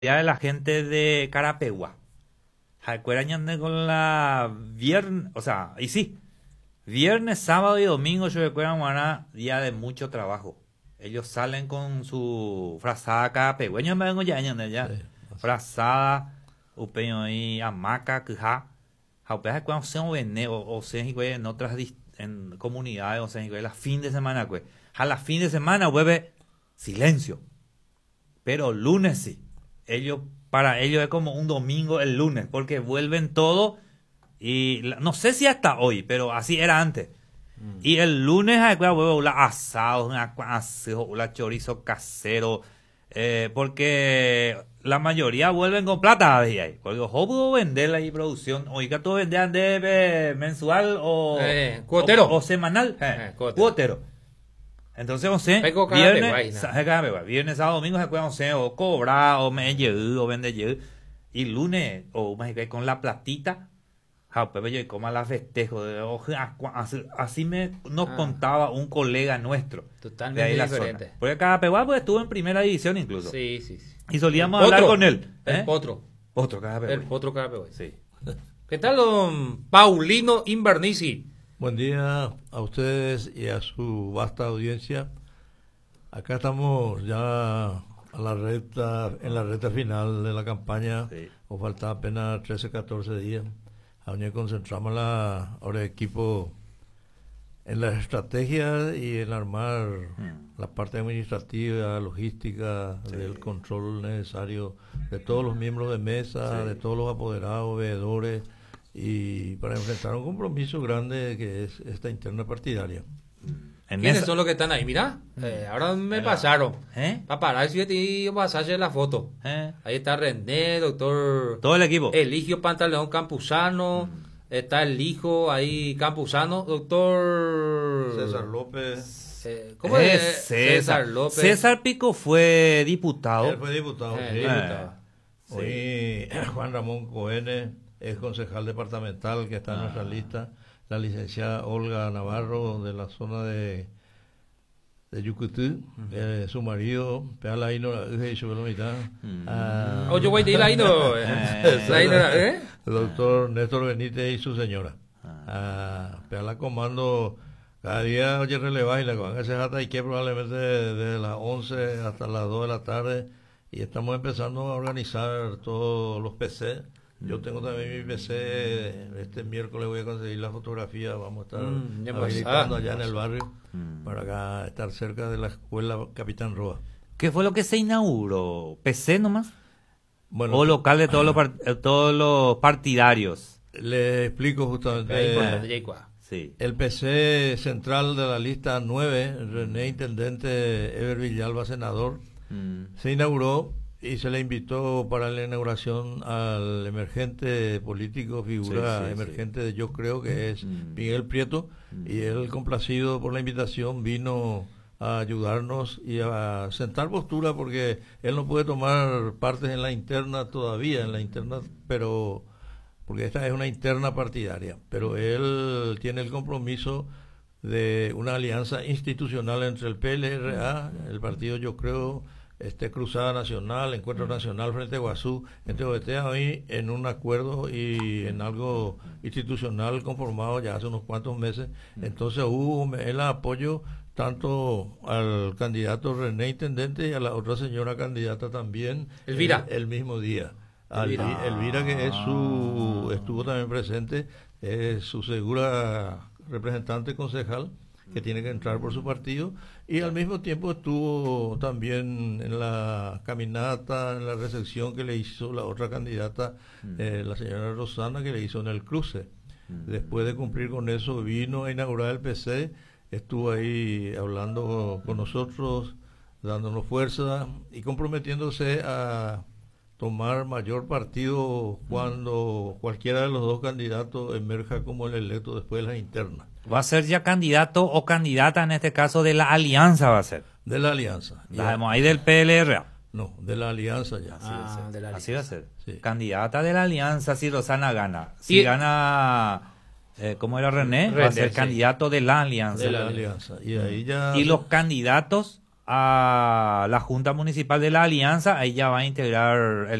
ya de la gente de Carapegua. Recuerdan con la viernes, o sea, y sí, viernes, sábado y domingo yo recuerdo una día de mucho trabajo. Ellos salen con su frazada carapegüeña, me vengo ya, ya. Sí, Frazada, upeño y hamaca, quija. Jaupea cuando se vende o se en otras en comunidades o se la fin de semana, pues. A la fin de semana vuelve silencio. Pero lunes sí. Para ellos es como un domingo el lunes, porque vuelven todo y no sé si hasta hoy, pero así era antes. Y el lunes hay que huevo asados, una chorizo casero, porque la mayoría vuelven con plata ahí, porque ojo pudo vender ahí producción, oiga, tú vendían de mensual cuotero o semanal, cuotero. Entonces, o sea, viernes, sábado, domingo se puede, o sea, o cobrar, o me llevo, o vende llevo. Y lunes, o más que con la platita, Pepe, yo como la festejo. Así nos contaba un colega nuestro. Totalmente de ahí la diferente. Zona. Porque cada Peguá pues, estuvo en primera división incluso. Sí, sí, sí. Y solíamos hablar con él. El potro. El potro Carapegua. Sí. ¿Qué tal, don Paulino Invernici? Buen día a ustedes y a su vasta audiencia. Acá estamos ya en la recta final de la campaña. Sí. Nos faltan apenas 13, 14 días. Aún concentramos ahora el equipo en las estrategias y en armar la parte administrativa, logística, del control necesario de todos los miembros de mesa, de todos los apoderados, veedores, y para enfrentar un compromiso grande que es esta interna partidaria. ¿Quiénes son los que están ahí? Mira, ahora me pasaron. Para parar y pasarse la foto. Ahí está René, doctor. Todo el equipo. Eligio Pantaleón Campuzano. Está el hijo ahí Campuzano. Doctor César López. ¿Cómo es? César López. César Pico fue diputado. Él fue diputado. Sí. Hoy Juan Ramón Cohen es concejal departamental que está en nuestra lista. La licenciada Olga Navarro de la zona de Yucutú, su marido, Peala Ino, y su mitad. Yo voy a ir ahí, no. El doctor Néstor Benítez y su señora. Peala comando, cada día oye relevar y la van a hacer hasta que probablemente desde las 11 hasta las 2 de la tarde, y estamos empezando a organizar todos los PC. Yo tengo también mi PC, este miércoles voy a conseguir la fotografía, vamos a estar habilitando allá en el barrio para acá estar cerca de la escuela Capitán Roa. ¿Qué fue lo que se inauguró? ¿PC nomás? Bueno, ¿O local de todos los partidarios? Le explico justamente. Sí. El PC central de la lista 9, René Intendente, Ever Villalba Senador, se inauguró y se le invitó para la inauguración al emergente político, figura emergente, yo creo que es Miguel Prieto, y él, complacido por la invitación, vino a ayudarnos y a sentar postura, porque él no puede tomar partes en la interna todavía, pero porque esta es una interna partidaria, pero él tiene el compromiso de una alianza institucional entre el PLRA, el partido, yo creo, Cruzada Nacional, Encuentro Nacional Frente Guazú, entre OETA hoy en un acuerdo y en algo institucional conformado ya hace unos cuantos meses. Entonces hubo el apoyo tanto al candidato René Intendente y a la otra señora candidata también, Elvira, el mismo día. Elvira, que estuvo también presente, es su segura representante concejal, que tiene que entrar por su partido, y al mismo tiempo estuvo también en la caminata, en la recepción que le hizo la otra candidata, la señora Rosana, que le hizo en el cruce. Después de cumplir con eso, vino a inaugurar el PC, estuvo ahí hablando con nosotros, dándonos fuerza y comprometiéndose a tomar mayor partido cuando cualquiera de los dos candidatos emerja como el electo después de las internas. ¿Va a ser ya candidato o candidata, en este caso, de la alianza va a ser? De la alianza. Ahí del PLR. No, de la alianza ya. Así va a ser. Sí. Candidata de la alianza si Rosana gana. Si gana, ¿cómo era René? Va a ser candidato de la alianza. De la alianza. Y ahí ya... Y los candidatos a la Junta Municipal de la Alianza, ahí ya va a integrar